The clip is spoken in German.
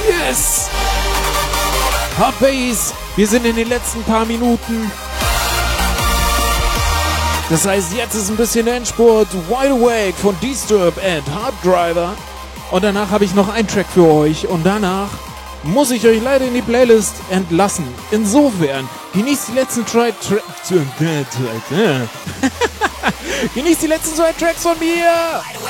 Yes! Hard Bass, wir sind in den letzten paar Minuten. Das heißt, jetzt ist ein bisschen Endspurt. Wide Awake von Disturb and Hard Driver. Und danach habe ich noch einen Track für euch. Und danach muss ich euch leider in die Playlist entlassen. Insofern, genießt die letzten genießt die letzten 2 Tracks von mir.